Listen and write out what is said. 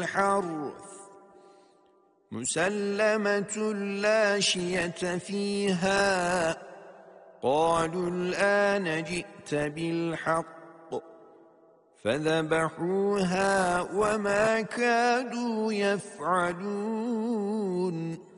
الحرث مسلمة لا شية فيها قالوا الآن جئت بالحق فذبحوها وما كادوا يفعلون